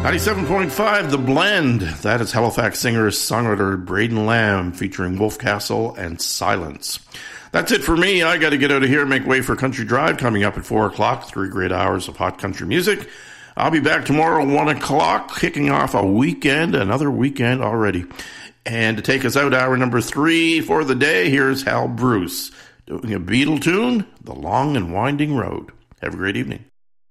97.5, The Blend. That is Halifax singer-songwriter Braden Lamb featuring Wolf Castle and Silence. That's it for me. I got to get out of here and make way for Country Drive coming up at 4 o'clock. 3 great hours of hot country music. I'll be back tomorrow at 1 o'clock, kicking off a weekend, another weekend already. And to take us out, hour number 3 for the day, here's Hal Bruce doing a Beatle tune, The Long and Winding Road. Have a great evening.